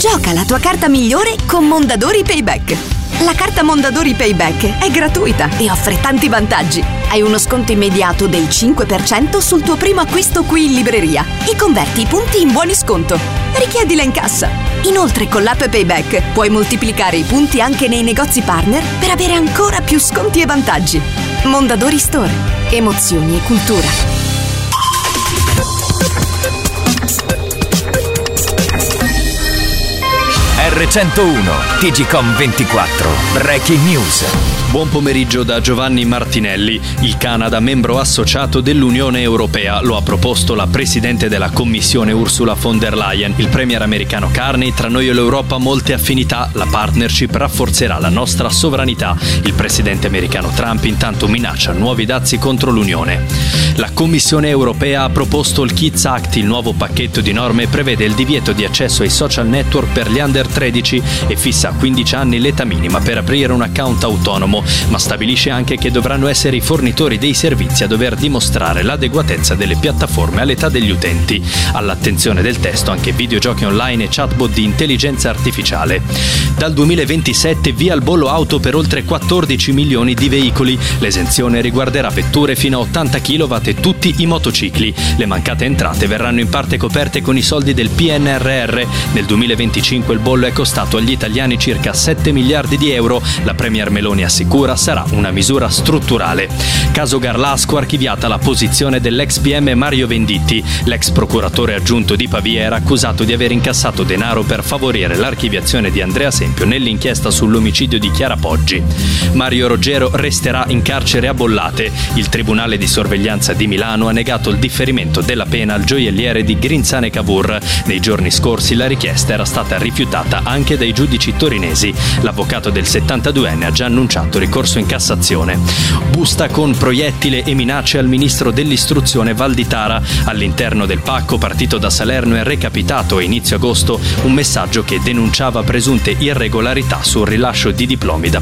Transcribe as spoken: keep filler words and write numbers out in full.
Gioca la tua carta migliore con Mondadori Payback. La carta Mondadori Payback è gratuita e offre tanti vantaggi. Hai uno sconto immediato del cinque per cento sul tuo primo acquisto qui in libreria e converti i punti in buoni sconto. Richiedila in cassa. Inoltre con l'app Payback puoi moltiplicare i punti anche nei negozi partner per avere ancora più sconti e vantaggi. Mondadori Store. Emozioni e cultura. R centouno, T G Com ventiquattro, Breaking News. Buon pomeriggio da Giovanni Martinelli. Il Canada, membro associato dell'Unione Europea, lo ha proposto la Presidente della Commissione Ursula von der Leyen. Il premier americano Carney: tra noi e l'Europa molte affinità, la partnership rafforzerà la nostra sovranità. Il presidente americano Trump intanto minaccia nuovi dazi contro l'Unione. La Commissione Europea ha proposto il Kids Act. Il nuovo pacchetto di norme prevede il divieto di accesso ai social network per gli under tredici e fissa a quindici anni l'età minima per aprire un account autonomo, ma stabilisce anche che dovranno essere i fornitori dei servizi a dover dimostrare l'adeguatezza delle piattaforme all'età degli utenti. All'attenzione del testo anche videogiochi online e chatbot di intelligenza artificiale. Dal duemilaventisette via il bollo auto per oltre quattordici milioni di veicoli. L'esenzione riguarderà vetture fino a ottanta chilowatt e tutti i motocicli. Le mancate entrate verranno in parte coperte con i soldi del P N R R. Nel duemilaventicinque il bollo è costato agli italiani circa sette miliardi di euro. La premier Meloni assicura sarà una misura strutturale. Caso Garlasco, archiviata la posizione dell'ex P M Mario Venditti. L'ex procuratore aggiunto di Pavia era accusato di aver incassato denaro per favorire l'archiviazione di Andrea Sempio nell'inchiesta sull'omicidio di Chiara Poggi. Mario Roggero resterà in carcere a Bollate. Il Tribunale di sorveglianza di Milano ha negato il differimento della pena al gioielliere di Grinzane Cavour. Nei giorni scorsi la richiesta era stata rifiutata anche dai giudici torinesi. L'avvocato del settantaduenne ha già annunciato ricorso in Cassazione. Busta con proiettile e minacce al ministro dell'istruzione Valditara. All'interno del pacco partito da Salerno e recapitato a inizio agosto un messaggio che denunciava presunte irregolarità sul rilascio di diplomi da